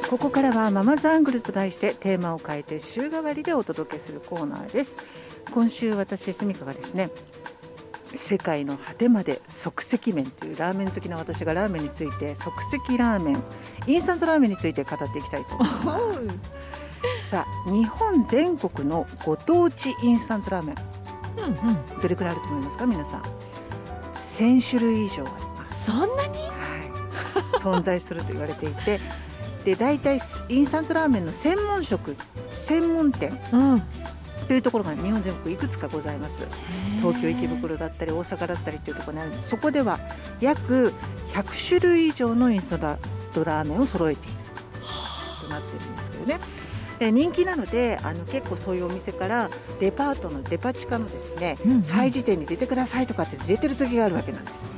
ここからはママズアングルと題してテーマを変えて週替わりでお届けするコーナーです。今週私スミカがですね、世界の果てまで即席麺というラーメン好きな私がラーメンについて即席ラーメン、インスタントラーメンについて語っていきたいと思いますさあ、日本全国のご当地インスタントラーメン、どれくらいあると思いますか皆さん。1000種類以上あります。 そんなに、 存在すると言われていて、で大体インスタントラーメンの専門店、というところが日本全国いくつかございます。東京池袋だったり大阪だったりというところにあるんです。そこでは約100種類以上のインスタントラーメンを揃えているとなっているんですけどね。で人気なので結構そういうお店からデパ地下のですね、催事店に出てくださいとかって出てる時があるわけなんです。